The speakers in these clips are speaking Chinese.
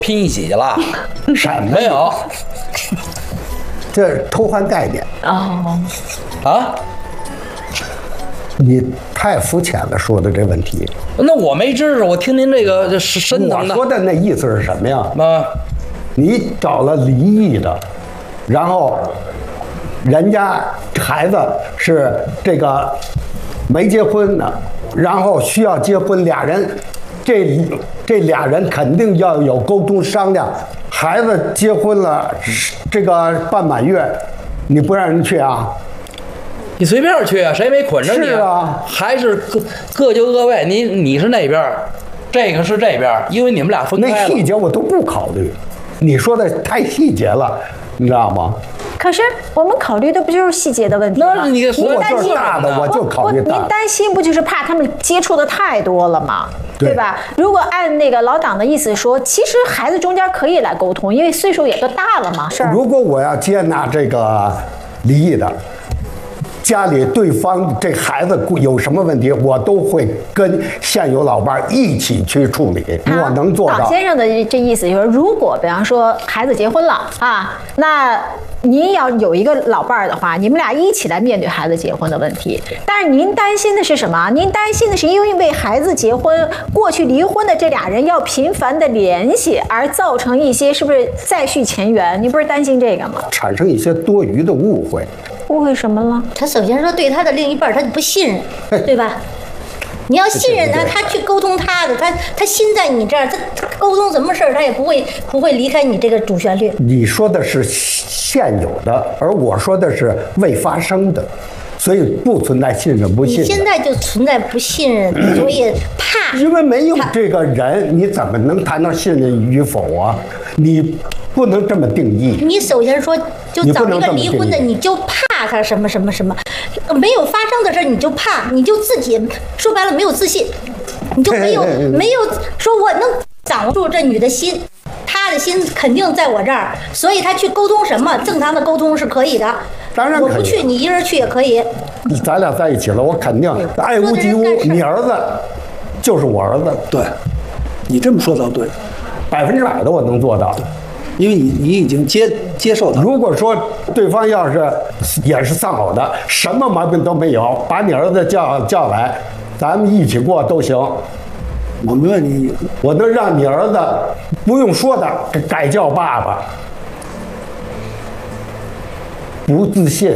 拼一起了， 什么没有这是偷换概念哦， 啊？ 你太肤浅了，说的这问题。 那我没知识，我听您这个是深我层的说的那意思是什么呀？ 啊。 你找了离异的，然后人家孩子是这个没结婚的，然后需要结婚，俩人这俩人肯定要有沟通商量。孩子结婚了，这个半满月，你不让人去啊？ 你随便去啊，谁没捆着你？ 是啊， 还是各就各位。你是那边，这个是这边，因为你们俩分开那了。 细节我都不考虑，你说的太细节了，你知道吗？ 可是我们考虑的不就是细节的问题吗？ 那你给我就是大的，我就考虑大的。 您担心不就是怕他们接触的太多了吗？ 对对吧？如果按那个老党的意思说，其实孩子中间可以来沟通，因为岁数也都大了嘛，是。 如果我要接纳这个离异的，家里对方这孩子有什么问题，我都会跟现有老伴一起去处理，我能做党到。 先生的这意思就是，如果比方说孩子结婚了啊，那您要有一个老伴儿的话，你们俩一起来面对孩子结婚的问题。但是您担心的是什么？您担心的是因为孩子结婚，过去离婚的这俩人要频繁的联系，而造成一些是不是再续前缘？您不是担心这个吗？ 产生一些多余的误会。 误会什么了？ 他首先说对他的另一半他就不信任，对吧？你要信任他，他去沟通他的，他心在你这儿，他沟通什么事儿他也不会离开你这个主旋律。 你说的是现有的，而我说的是未发生的，所以不存在信任不信任。 你现在就存在不信任，所以怕。 因为没有这个人，你怎么能谈到信任与否啊？你不能这么定义。 你首先说，就找一个离婚的，你就怕他什么什么什么，没有发生的事你就怕，你就自己说白了没有自信，你就没有说我能掌握住这女的心，她的心肯定在我这儿，所以她去沟通什么正常的沟通是可以的。 当然可以， 我不去，你一人去也可以。 咱俩在一起了，我肯定爱屋及乌。你儿子就是我儿子， 对，你这么说倒对 ，100%的我能做到。 因为你已经接受他。 如果说对方要是也是丧偶的，什么毛病都没有，把你儿子叫来，咱们一起过都行。 我没问你， 我能让你儿子不用说的改叫爸爸。不自信，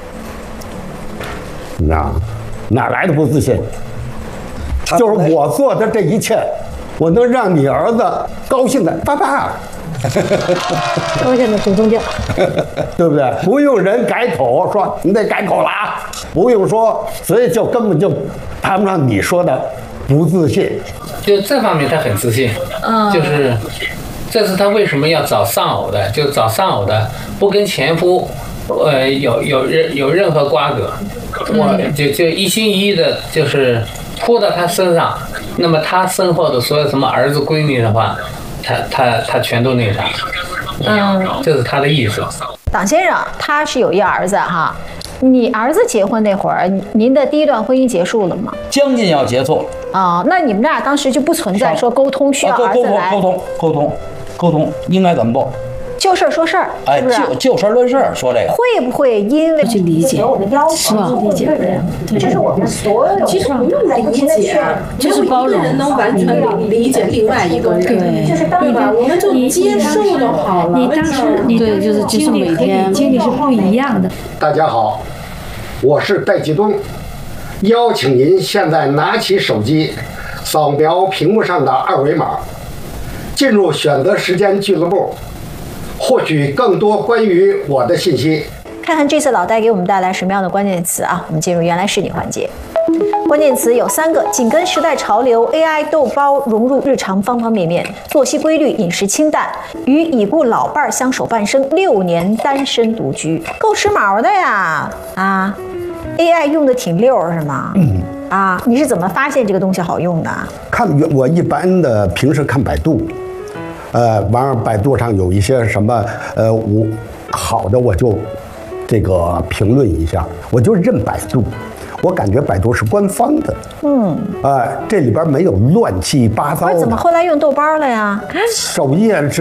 你知道吗？哪来的不自信？就是我做的这一切，我能让你儿子高兴的，爸爸。 高兴的主动叫， 对不对？不用人改口说你得改口了啊，不用说，所以就根本就谈不上你说的不自信。 就这方面他很自信，就是这是他为什么要找丧偶的，就找丧偶的不跟前夫有任何瓜葛，我就一心一意的就是扑到他身上，那么他身后的所有什么儿子闺女的话，他全都那啥，这是他的意思。 党先生他是有一儿子哈，你儿子结婚那会儿，您的第一段婚姻结束了吗？ 将近要结束啊，那你们俩当时就不存在说沟通需要儿子来沟通应该怎么做？ 就事儿说事儿， 哎， 是不是？ 就事论事儿说这个。 会不会因为去理解？是吧？理解，对，这是我们所有。其实不用理解，就是包容。人能完全理解另外一个人，对吧？我们就接受就好了。你当时对，就是每天经历是不一样的。 大家好，我是戴继东，邀请您现在拿起手机，扫描屏幕上的2维码，进入选择时间俱乐部。获取更多关于我的信息。 看看这次老戴给我们带来什么样的关键词啊？我们进入原来是你环节。关键词有3个：紧跟时代潮流 ，AI 豆包融入日常方方面面，作息规律，饮食清淡，与已故老伴相守半生，6年单身独居，够时髦的呀！啊 ，AI 用的挺溜是吗？啊，你是怎么发现这个东西好用的？ 我一般的平时看百度。完了，百度上有一些什么好的我就这个评论一下，我就认百度。 我感觉百度是官方的。这里边没有乱七八糟的。 怎么后来用豆包了呀？ 首页是。